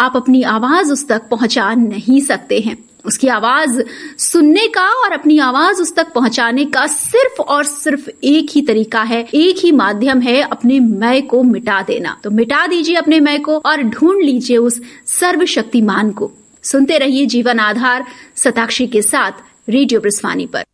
आप अपनी आवाज उस तक पहुंचा नहीं सकते हैं। उसकी आवाज सुनने का और अपनी आवाज उस तक पहुंचाने का सिर्फ और सिर्फ एक ही तरीका है, एक ही माध्यम है, अपने मैं को मिटा देना। तो मिटा दीजिए अपने मैं को और ढूंढ लीजिए उस सर्वशक्तिमान को। सुनते रहिए जीवन आधार शताक्षी के साथ रेडियो ब्रिस्वानी पर।